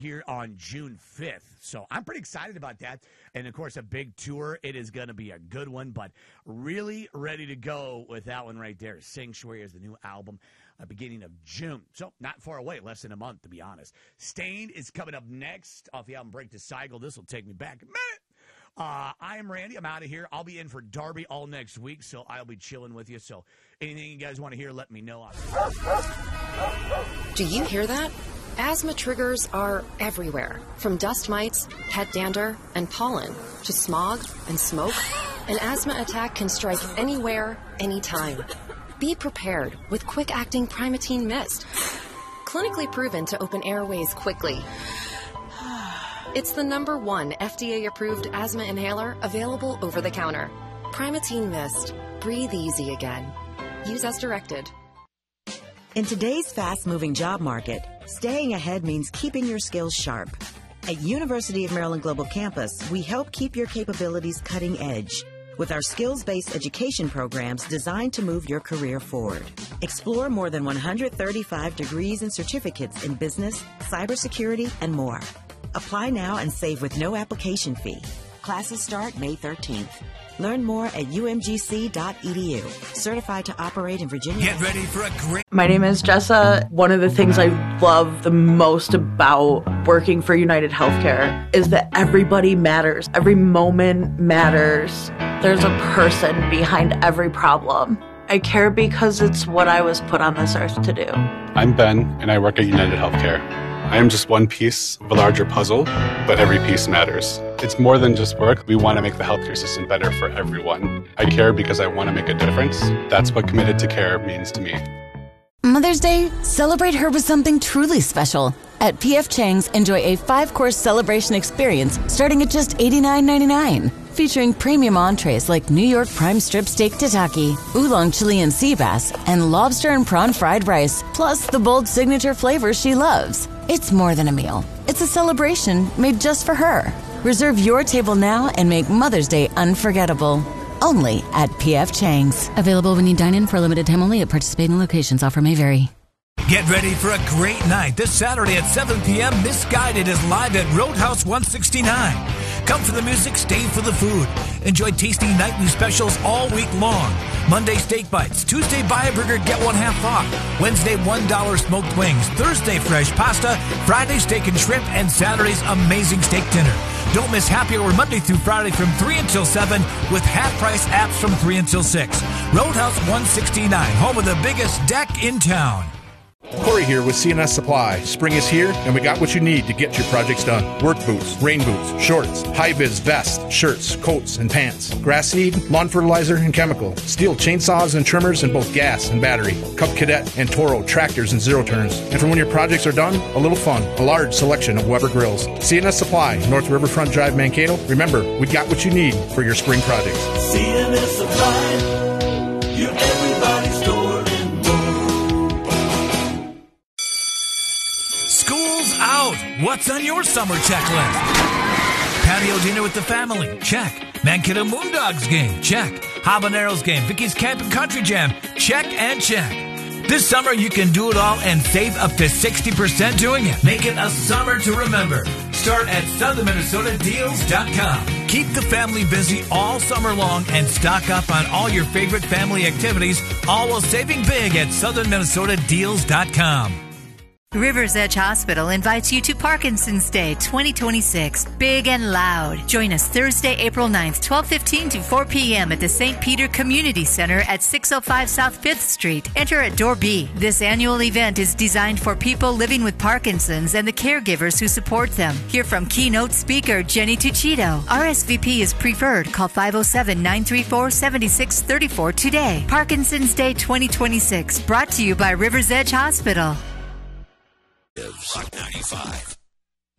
here on June 5th. So I'm pretty excited about that. And, of course, a big tour. It is going to be a good one, but really ready to go with that one right there. Sanctuary is the new album, beginning of June. So not far away, less than a month, to be honest. Stained is coming up next off the album Break the Cycle. This will take me back a minute. I am Randy. I'm out of here. I'll be in for Darby all next week, so I'll be chilling with you. So anything you guys want to hear, let me know. Do you hear that? Asthma triggers are everywhere, from dust mites, pet dander, and pollen, to smog and smoke. An asthma attack can strike anywhere, anytime. Be prepared with quick-acting Primatene Mist. Clinically proven to open airways quickly. It's the #1 FDA-approved asthma inhaler available over the counter. Primatene Mist. Breathe easy again. Use as directed. In today's fast-moving job market, staying ahead means keeping your skills sharp. At University of Maryland Global Campus, we help keep your capabilities cutting edge with our skills-based education programs designed to move your career forward. Explore more than 135 degrees and certificates in business, cybersecurity, and more. Apply now and save with no application fee. Classes start May 13th. Learn more at umgc.edu. Certified to operate in Virginia. Get ready for a great... My name is Jessa. One of the things I love the most about working for United Healthcare is that everybody matters. Every moment matters. There's a person behind every problem. I care because it's what I was put on this earth to do. I'm Ben, and I work at United Healthcare. I am just one piece of a larger puzzle, but every piece matters. It's more than just work. We want to make the healthcare system better for everyone. I care because I want to make a difference. That's what committed to care means to me. Mother's Day, celebrate her with something truly special. At P.F. Chang's, enjoy a 5-course celebration experience starting at just $89.99. Featuring premium entrees like New York prime strip steak tataki, oolong Chilean sea bass, and lobster and prawn fried rice, plus the bold signature flavors she loves. It's more than a meal. It's a celebration made just for her. Reserve your table now and make Mother's Day unforgettable. Only at P.F. Chang's. Available when you dine in for a limited time only at participating locations. Offer may vary. Get ready for a great night. This Saturday at 7 p.m., Misguided is live at Roadhouse 169. Come for the music, stay for the food. Enjoy tasty nightly specials all week long. Monday, steak bites. Tuesday, buy a burger, get one half off. Wednesday, $1 smoked wings. Thursday, fresh pasta. Friday, steak and shrimp. And Saturday's amazing steak dinner. Don't miss happy hour Monday through Friday from 3 until 7 with half-price apps from 3 until 6. Roadhouse 169, home of the biggest deck in town. Corey here with CNS Supply. Spring is here, and we got what you need to get your projects done. Work boots, rain boots, shorts, high-vis vests, shirts, coats, and pants. Grass seed, lawn fertilizer, and chemical. Steel chainsaws and trimmers in both gas and battery. Cub Cadet and Toro tractors and zero turns. And for when your projects are done, a little fun. A large selection of Weber grills. CNS Supply, North Riverfront Drive, Mankato. Remember, we got what you need for your spring projects. CNS Supply, your everybody's store. School's out. What's on your summer checklist? Patio dinner with the family? Check. Mankato Moondogs game? Check. Habaneros game? Vicky's Camp and Country Jam? Check and check. This summer you can do it all and save up to 60% doing it. Make it a summer to remember. Start at SouthernMinnesotaDeals.com. Keep the family busy all summer long and stock up on all your favorite family activities, all while saving big at SouthernMinnesotaDeals.com. River's Edge Hospital invites you to Parkinson's Day 2026, big and loud. Join us Thursday, April 9th, 12:15 to 4 p.m. at the St. Peter Community Center at 605 South 5th Street. Enter at Door B. This annual event is designed for people living with Parkinson's and the caregivers who support them. Hear from keynote speaker Jenny Tuchito. RSVP is preferred. Call 507-934-7634 today. Parkinson's Day 2026, brought to you by River's Edge Hospital. Rock 95.